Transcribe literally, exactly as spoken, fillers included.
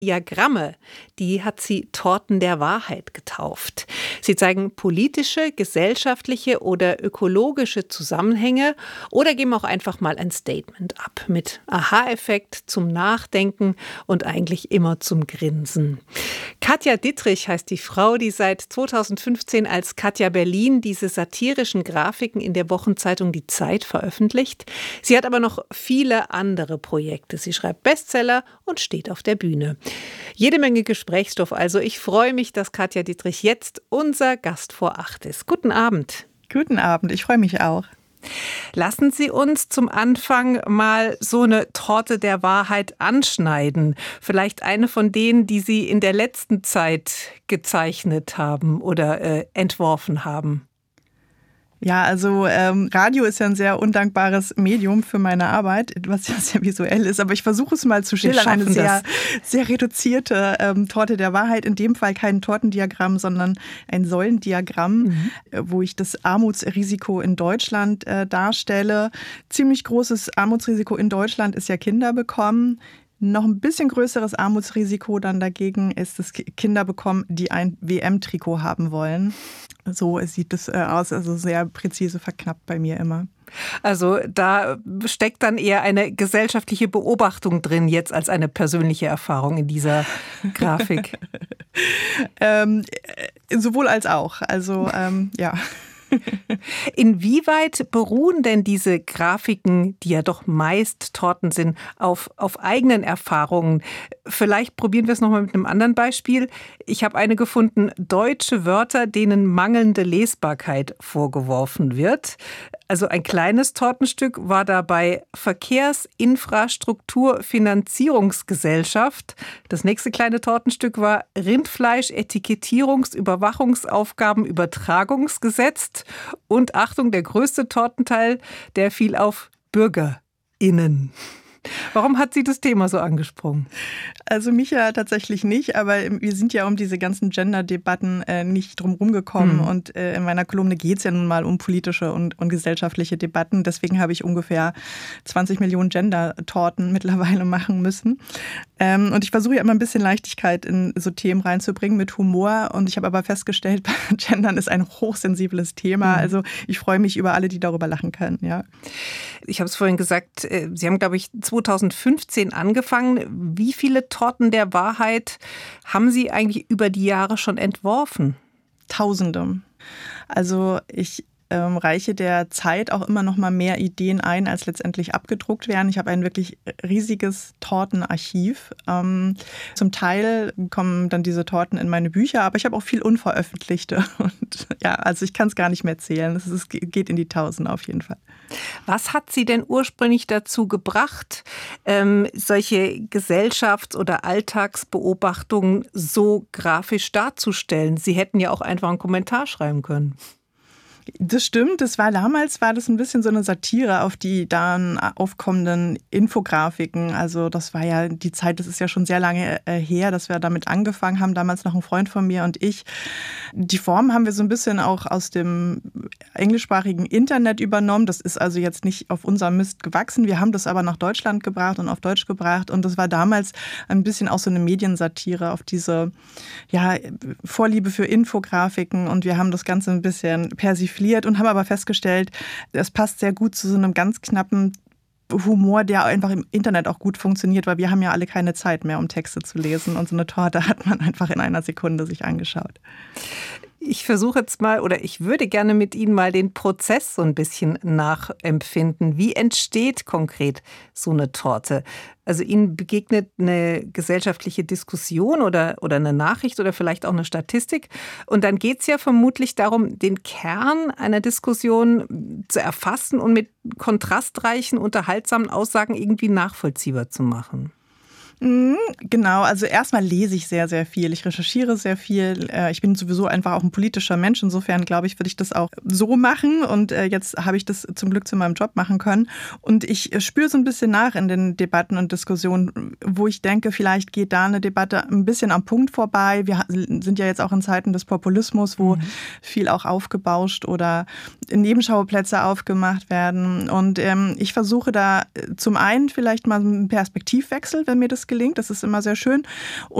Diagramme, die hat sie Torten der Wahrheit getauft. Sie zeigen politische, gesellschaftliche oder ökologische Zusammenhänge oder geben auch einfach mal ein Statement ab mit Aha-Effekt zum Nachdenken und eigentlich immer zum Grinsen. Katja Dittrich heißt die Frau, die seit zweitausendfünfzehn als Katja Berlin diese satirischen Grafiken in der Wochenzeitung Die Zeit veröffentlicht. Sie hat aber noch viele andere Projekte. Sie schreibt Bestseller und steht auf der Bühne. Jede Menge Gesprächsstoff also. Ich freue mich, dass Katja Dittrich jetzt unser Gast vor acht ist. Guten Abend. Guten Abend, ich freue mich auch. Lassen Sie uns zum Anfang mal so eine Torte der Wahrheit anschneiden. Vielleicht eine von denen, die Sie in der letzten Zeit gezeichnet haben oder äh, entworfen haben. Ja, also ähm, Radio ist ja ein sehr undankbares Medium für meine Arbeit, was ja sehr visuell ist. Aber ich versuche es mal zu schildern. Eine sehr, sehr reduzierte ähm, Torte der Wahrheit. In dem Fall kein Tortendiagramm, sondern ein Säulendiagramm, mhm. äh, wo ich das Armutsrisiko in Deutschland äh, darstelle. Ziemlich großes Armutsrisiko in Deutschland ist ja Kinder bekommen. Noch ein bisschen größeres Armutsrisiko dann dagegen ist das Kinder bekommen, die ein W M-Trikot haben wollen. So sieht es aus, also sehr präzise verknappt bei mir immer. Also da steckt dann eher eine gesellschaftliche Beobachtung drin, jetzt als eine persönliche Erfahrung in dieser Grafik. ähm, sowohl als auch, also ähm, ja. Inwieweit beruhen denn diese Grafiken, die ja doch meist Torten sind, auf, auf eigenen Erfahrungen? Vielleicht probieren wir es nochmal mit einem anderen Beispiel. Ich habe eine gefunden, deutsche Wörter, denen mangelnde Lesbarkeit vorgeworfen wird. Also ein kleines Tortenstück war dabei Verkehrsinfrastrukturfinanzierungsgesellschaft. Das nächste kleine Tortenstück war Rindfleisch, Etikettierungs-, Überwachungsaufgaben, Übertragungsgesetz. Und Achtung, der größte Tortenteil, der fiel auf BürgerInnen. Warum hat sie das Thema so angesprochen? Also mich ja tatsächlich nicht, aber wir sind ja um diese ganzen Gender-Debatten äh, nicht drum rumgekommen. Hm. Und äh, in meiner Kolumne geht es ja nun mal um politische und, und gesellschaftliche Debatten. Deswegen habe ich ungefähr zwanzig Millionen Gender-Torten mittlerweile machen müssen. Ähm, und ich versuche ja immer ein bisschen Leichtigkeit in so Themen reinzubringen mit Humor. Und ich habe aber festgestellt, Gendern ist ein hochsensibles Thema. Hm. Also ich freue mich über alle, die darüber lachen können. Ja. Ich habe es vorhin gesagt, Sie haben, glaube ich, zweitausendfünfzehn angefangen. Wie viele Torten der Wahrheit haben Sie eigentlich über die Jahre schon entworfen? Tausende. Also ich ähm, reiche der Zeit auch immer noch mal mehr Ideen ein, als letztendlich abgedruckt werden. Ich habe ein wirklich riesiges Tortenarchiv. Ähm, zum Teil kommen dann diese Torten in meine Bücher, aber ich habe auch viel Unveröffentlichte. Und ja, also ich kann es gar nicht mehr zählen. Es ist, geht in die Tausende auf jeden Fall. Was hat Sie denn ursprünglich dazu gebracht, ähm, solche Gesellschafts- oder Alltagsbeobachtungen so grafisch darzustellen? Sie hätten ja auch einfach einen Kommentar schreiben können. Das stimmt, das war damals war das ein bisschen so eine Satire auf die dann aufkommenden Infografiken. Also das war ja die Zeit, das ist ja schon sehr lange her, dass wir damit angefangen haben, damals noch ein Freund von mir und ich. Die Form haben wir so ein bisschen auch aus dem englischsprachigen Internet übernommen. Das ist also jetzt nicht auf unserem Mist gewachsen. Wir haben das aber nach Deutschland gebracht und auf Deutsch gebracht. Und das war damals ein bisschen auch so eine Mediensatire auf diese ja, Vorliebe für Infografiken. Und wir haben das Ganze ein bisschen persifliert und haben aber festgestellt, es passt sehr gut zu so einem ganz knappen Humor, der einfach im Internet auch gut funktioniert, weil wir haben ja alle keine Zeit mehr, um Texte zu lesen. Und so eine Torte hat man einfach in einer Sekunde sich angeschaut. Ich versuche jetzt mal oder ich würde gerne mit Ihnen mal den Prozess so ein bisschen nachempfinden. Wie entsteht konkret so eine Torte? Also Ihnen begegnet eine gesellschaftliche Diskussion oder, oder eine Nachricht oder vielleicht auch eine Statistik. Und dann geht es ja vermutlich darum, den Kern einer Diskussion zu erfassen und mit kontrastreichen, unterhaltsamen Aussagen irgendwie nachvollziehbar zu machen. Genau, also erstmal lese ich sehr, sehr viel. Ich recherchiere sehr viel. Ich bin sowieso einfach auch ein politischer Mensch. Insofern, glaube ich, würde ich das auch so machen. Und jetzt habe ich das zum Glück zu meinem Job machen können. Und ich spüre so ein bisschen nach in den Debatten und Diskussionen, wo ich denke, vielleicht geht da eine Debatte ein bisschen am Punkt vorbei. Wir sind ja jetzt auch in Zeiten des Populismus, wo mhm. viel auch aufgebauscht oder Nebenschauplätze aufgemacht werden. Und ähm, ich versuche da zum einen vielleicht mal einen Perspektivwechsel, wenn mir das gelingt. Das ist immer sehr schön.